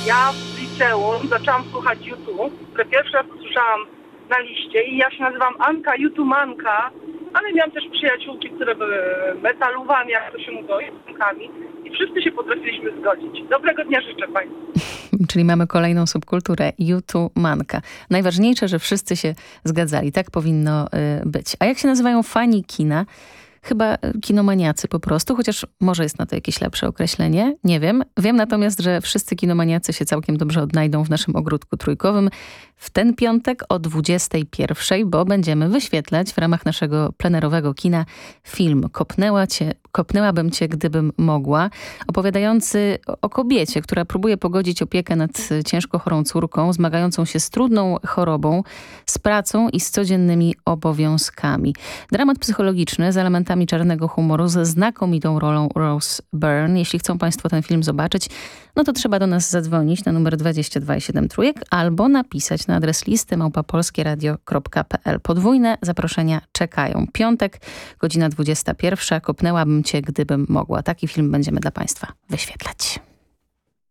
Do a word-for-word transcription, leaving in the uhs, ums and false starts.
Ja w liceum zaczęłam słuchać YouTube, które pierwszy raz usłyszałam na liście i ja się nazywam Anka Jutumanka, ale miałam też przyjaciółki, które były metalówami, jak to się mówi, jutumankami i wszyscy się potrafiliśmy zgodzić. Dobrego dnia życzę Państwu. Czyli mamy kolejną subkulturę, jutumanka. Najważniejsze, że wszyscy się zgadzali. Tak powinno y, być. A jak się nazywają fani kina? Chyba kinomaniacy po prostu, chociaż może jest na to jakieś lepsze określenie. Nie wiem. Wiem natomiast, że wszyscy kinomaniacy się całkiem dobrze odnajdą w naszym ogródku trójkowym w ten piątek o dwudziestej pierwszej, bo będziemy wyświetlać w ramach naszego plenerowego kina film Kopnęła cię, Kopnęłabym cię, gdybym mogła, opowiadający o kobiecie, która próbuje pogodzić opiekę nad ciężko chorą córką, zmagającą się z trudną chorobą, z pracą i z codziennymi obowiązkami. Dramat psychologiczny z elementami czarnego humoru, ze znakomitą rolą Rose Byrne. Jeśli chcą Państwo ten film zobaczyć, no to trzeba do nas zadzwonić na numer dwadzieścia dwa i siedem trójek albo napisać na adres listy małpa polskieradio kropka p l. Podwójne zaproszenia czekają. Piątek, godzina dwudziesta pierwsza. Kopnęłabym cię, gdybym mogła. Taki film będziemy dla Państwa wyświetlać.